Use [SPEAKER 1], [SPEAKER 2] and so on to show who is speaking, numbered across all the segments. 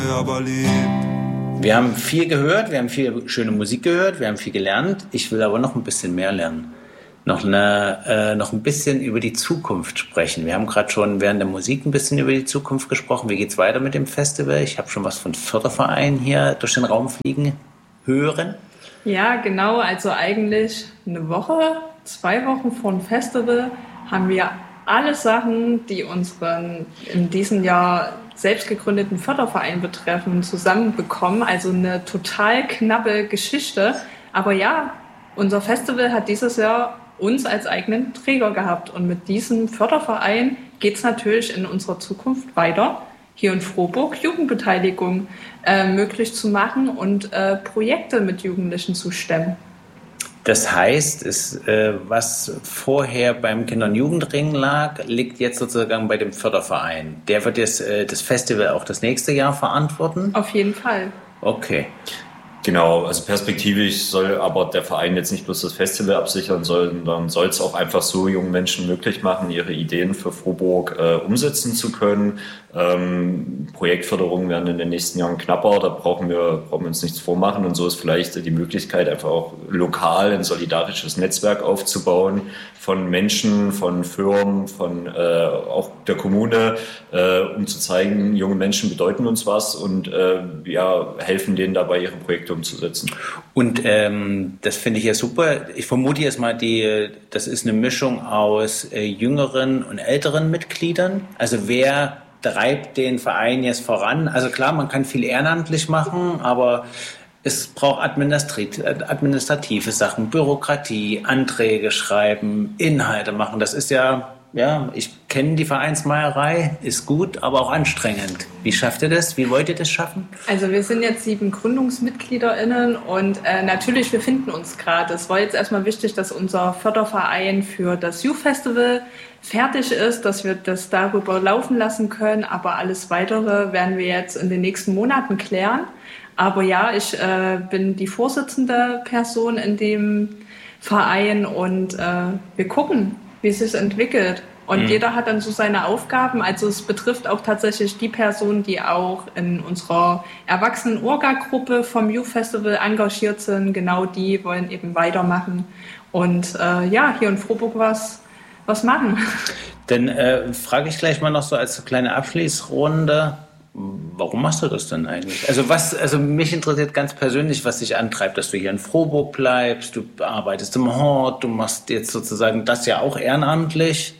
[SPEAKER 1] aber lieb.
[SPEAKER 2] Wir haben viel gehört, wir haben viel schöne Musik gehört, wir haben viel gelernt. Ich will aber noch ein bisschen mehr lernen. Noch ein bisschen über die Zukunft sprechen. Wir haben gerade schon während der Musik ein bisschen über die Zukunft gesprochen. Wie geht's weiter mit dem Festival? Ich habe schon was von Fördervereinen hier durch den Raum fliegen hören.
[SPEAKER 3] Ja, genau. Also eigentlich eine Woche, 2 Wochen vor dem Festival haben wir alle Sachen, die unseren in diesem Jahr selbst gegründeten Förderverein betreffen, zusammenbekommen. Also eine total knappe Geschichte. Aber ja, unser Festival hat dieses Jahr uns als eigenen Träger gehabt. Und mit diesem Förderverein geht es natürlich in unserer Zukunft weiter, hier in Frohburg Jugendbeteiligung möglich zu machen und Projekte mit Jugendlichen zu stemmen.
[SPEAKER 2] Das heißt, was vorher beim Kinder- und Jugendring lag, liegt jetzt sozusagen bei dem Förderverein. Der wird jetzt das Festival auch das nächste Jahr verantworten?
[SPEAKER 3] Auf jeden Fall.
[SPEAKER 2] Okay.
[SPEAKER 4] Genau, also perspektivisch soll aber der Verein jetzt nicht bloß das Festival absichern, sondern soll es auch einfach so jungen Menschen möglich machen, ihre Ideen für Frohburg umsetzen zu können. Projektförderungen werden in den nächsten Jahren knapper, da brauchen wir uns nichts vormachen, und so ist vielleicht die Möglichkeit, einfach auch lokal ein solidarisches Netzwerk aufzubauen von Menschen, von Firmen, von auch der Kommune, um zu zeigen, junge Menschen bedeuten uns was und helfen denen dabei, ihre Projekte umzusetzen.
[SPEAKER 2] Und das finde ich ja super. Ich vermute jetzt mal, das ist eine Mischung aus jüngeren und älteren Mitgliedern. Also wer treibt den Verein jetzt voran? Also klar, man kann viel ehrenamtlich machen, aber es braucht administrative Sachen, Bürokratie, Anträge schreiben, Inhalte machen. Das ist ja, ich kenne die Vereinsmeierei, ist gut, aber auch anstrengend. Wie schafft ihr das? Wie wollt ihr das schaffen?
[SPEAKER 3] Also wir sind jetzt 7 GründungsmitgliederInnen und natürlich, wir finden uns gerade. Es war jetzt erstmal wichtig, dass unser Förderverein für das Youth Festival fertig ist, dass wir das darüber laufen lassen können, aber alles Weitere werden wir jetzt in den nächsten Monaten klären. Aber ja, ich bin die vorsitzende Person in dem Verein und wir gucken, wie es sich entwickelt. Und jeder hat dann so seine Aufgaben. Also es betrifft auch tatsächlich die Personen, die auch in unserer Erwachsenen-Orga-Gruppe vom Youth Festival engagiert sind. Genau die wollen eben weitermachen. Und hier in Frohburg was machen.
[SPEAKER 2] Dann frage ich gleich mal noch so als kleine Abschließrunde, warum machst du das denn eigentlich? Also mich interessiert ganz persönlich, was dich antreibt, dass du hier in Frohburg bleibst, du arbeitest im Hort, du machst jetzt sozusagen das ja auch ehrenamtlich.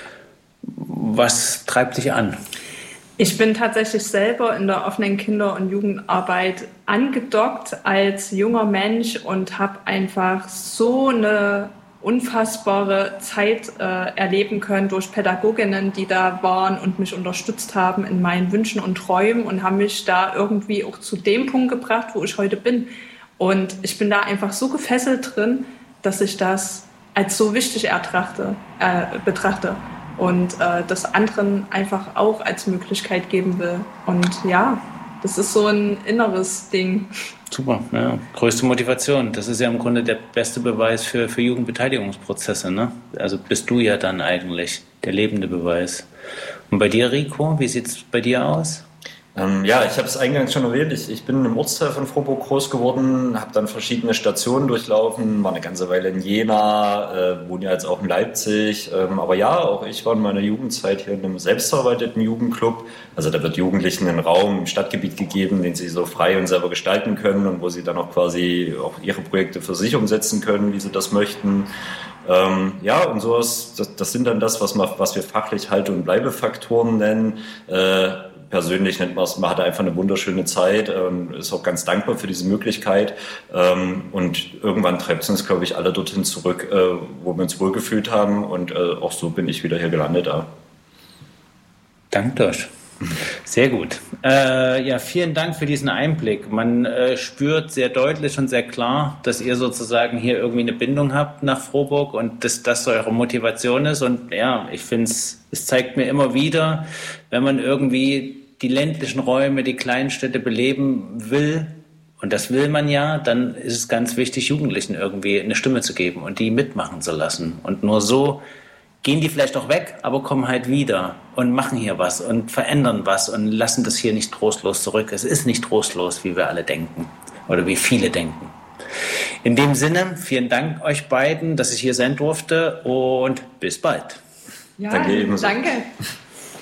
[SPEAKER 2] Was treibt dich an?
[SPEAKER 3] Ich bin tatsächlich selber in der offenen Kinder- und Jugendarbeit angedockt als junger Mensch und habe einfach so eine unfassbare Zeit erleben können durch Pädagoginnen, die da waren und mich unterstützt haben in meinen Wünschen und Träumen und haben mich da irgendwie auch zu dem Punkt gebracht, wo ich heute bin. Und ich bin da einfach so gefesselt drin, dass ich das als so wichtig betrachte und das anderen einfach auch als Möglichkeit geben will. Und ja, das ist so ein inneres Ding.
[SPEAKER 2] Super, ja. Größte Motivation. Das ist ja im Grunde der beste Beweis für Jugendbeteiligungsprozesse, ne? Also bist du ja dann eigentlich der lebende Beweis. Und bei dir, Rico, wie sieht es bei dir aus?
[SPEAKER 4] Ich habe es eingangs schon erwähnt, ich bin im Ortsteil von Frohburg groß geworden, habe dann verschiedene Stationen durchlaufen, war eine ganze Weile in Jena, wohne ja jetzt auch in Leipzig, aber ja, auch ich war in meiner Jugendzeit hier in einem selbstverwalteten Jugendclub, also da wird Jugendlichen einen Raum im Stadtgebiet gegeben, den sie so frei und selber gestalten können und wo sie dann auch quasi auch ihre Projekte für sich umsetzen können, wie sie das möchten. Und sowas, das sind dann das, was wir fachlich Halt- und Bleibefaktoren nennen. Persönlich nennt man es, man hatte einfach eine wunderschöne Zeit, ist auch ganz dankbar für diese Möglichkeit und irgendwann treibt es uns, glaube ich, alle dorthin zurück, wo wir uns wohlgefühlt haben und auch so bin ich wieder hier gelandet.
[SPEAKER 2] Danke, Dosch. Sehr gut. Vielen Dank für diesen Einblick. Man spürt sehr deutlich und sehr klar, dass ihr sozusagen hier irgendwie eine Bindung habt nach Frohburg und dass das so eure Motivation ist. Und ja, ich finde es zeigt mir immer wieder, wenn man irgendwie die ländlichen Räume, die Kleinstädte beleben will, und das will man ja, dann ist es ganz wichtig, Jugendlichen irgendwie eine Stimme zu geben und die mitmachen zu lassen. Und nur so gehen die vielleicht auch weg, aber kommen halt wieder und machen hier was und verändern was und lassen das hier nicht trostlos zurück. Es ist nicht trostlos, wie wir alle denken oder wie viele denken. In dem Sinne, vielen Dank euch beiden, dass ich hier sein durfte und bis bald.
[SPEAKER 3] Ja,
[SPEAKER 4] Danke ebenso.
[SPEAKER 3] danke.